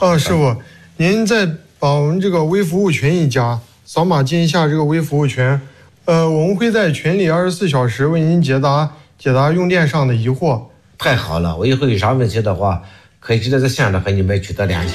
师傅，您再把我们这个微服务群一加，扫码进一下这个微服务群。我们会在群里24小时为您解答用电上的疑惑。 太好了，我以后有啥问题的话，可以直接在线上和你们取得联系。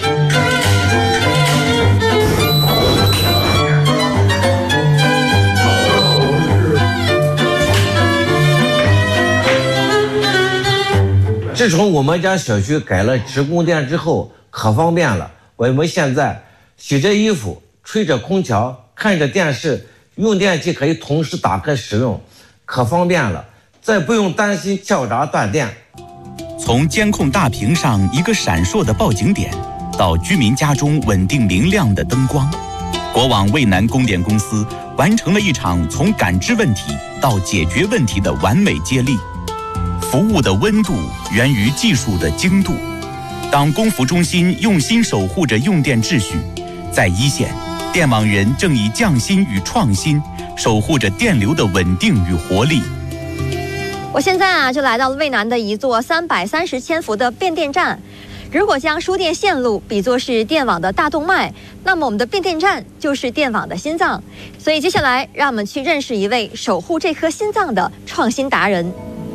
自从我们家小区改了直供电之后，可方便了。我们现在洗着衣服、吹着空调、看着电视，用电器可以同时打开使用，可方便了，再不用担心跳闸断电。 从监控大屏上一个闪烁的报警点，到居民家中稳定明亮的灯光，国网渭南供电公司完成了一场从感知问题到解决问题的完美接力。服务的温度源于技术的精度。当供服中心用心守护着用电秩序，在一线，电网人正以匠心与创新守护着电流的稳定与活力。 我现在就来到了渭南的一座330千伏的变电站。如果将输电线路比作是电网的大动脉，那么我们的变电站就是电网的心脏。所以接下来让我们去认识一位守护这颗心脏的创新达人。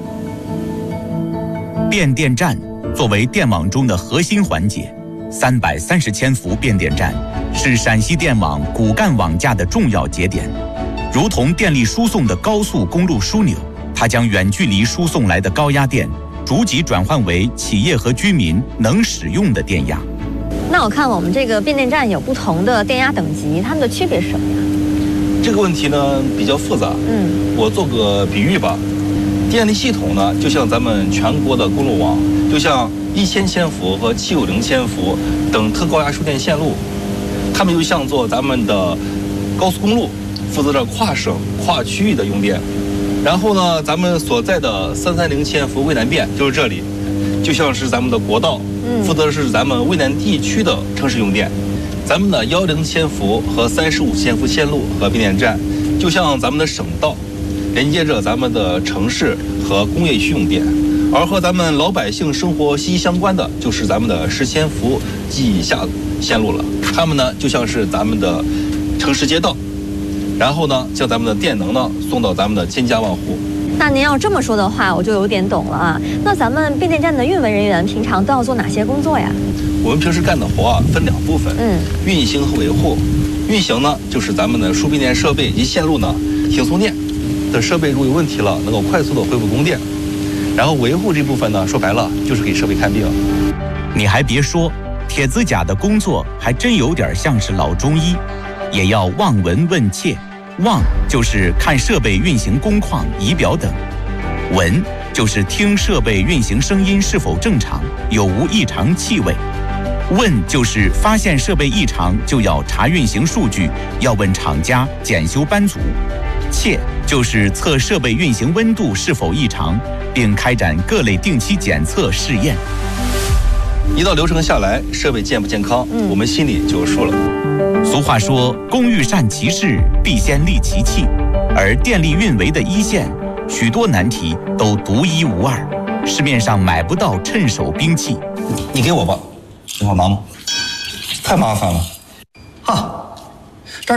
变电站作为电网中的核心环节，330千伏变电站是陕西电网骨干网架的重要节点，如同电力输送的高速公路枢纽，它将远距离输送来的高压电逐级转换为企业和居民能使用的电压。 那我看我们这个变电站有不同的电压等级，它们的区别是什么呀？ 这个问题呢比较复杂，我做个比喻吧。电力系统呢，就像咱们全国的公路网，就像1000千伏和750千伏等特高压输电线路，它们就像做咱们的高速公路，负责着跨省、跨区域的用电。然后呢，咱们所在的330千伏渭南变就是这里，就像是咱们的国道，负责的是咱们渭南地区的城市用电。咱们的10千伏和35千伏线路和变电站，就像咱们的省道，连接着咱们的城市和工业区用电。而和咱们老百姓生活息息相关的，就是咱们的10千伏及以下线路了。它们呢，就像是咱们的城市街道，然后呢，将咱们的电能呢送到咱们的千家万户。 那您要这么说的话，我就有点懂了啊。那咱们变电站的运维人员平常都要做哪些工作呀？ 我们平时干的活啊，分2部分，运行和维护。运行呢，就是咱们的输变电设备及线路呢停送电的设备如果有问题了，能够快速的恢复供电。然后维护这部分呢，说白了就是给设备看病。 你还别说，铁子甲的工作还真有点像是老中医，也要望闻问切。望就是看设备运行工况、仪表等；闻就是听设备运行声音是否正常，有无异常气味；问就是发现设备异常就要查运行数据，要问厂家检修班组；切就是测设备运行温度是否异常，并开展各类定期检测试验。 一道流程下来，设备健不健康，我们心里就有数了。 俗话说，工欲善其事，必先利其器。而电力运维的一线，许多难题都独一无二，市面上买不到趁手兵器。 你给我吧，你好拿吗？太麻烦了。 好，这。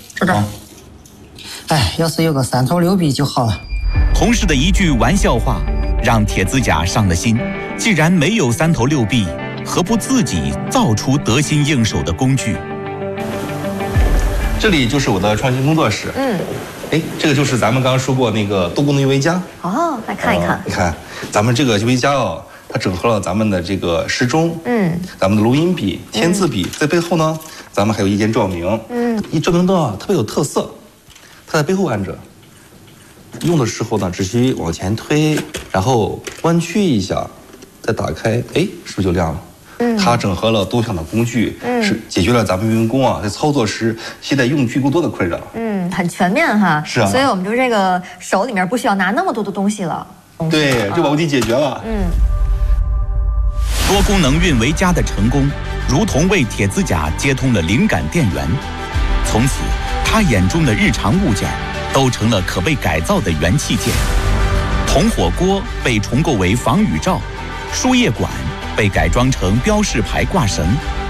哎，要是有个3头6臂就好了。 同事的一句玩笑话，让铁子甲上了心。既然没有3头6臂，何不自己造出得心应手的工具？ 这里就是我的创新工作室。这个就是咱们刚刚说过那个多功能运维夹。 哦，来看一看。 你看，咱们这个运维夹哦，它整合了咱们的这个时钟，咱们的录音笔、签字笔，在背后呢，咱们还有一键照明。一照明灯啊，特别有特色，它在背后按着。用的时候呢，只需往前推，然后弯曲一下，再打开，是不是就亮了？它整合了多项的工具，是解决了咱们员工啊在操作时携带用具过多的困扰。 很全面哈。 是啊。 所以我们就这个手里面不需要拿那么多的东西了。 对，就把问题解决了。 多功能运维夹的成功，如同为铁子甲接通了灵感电源。从此，他眼中的日常物件都成了可被改造的元器件。铜火锅被重构为防雨罩，输液管被改装成标示牌挂绳，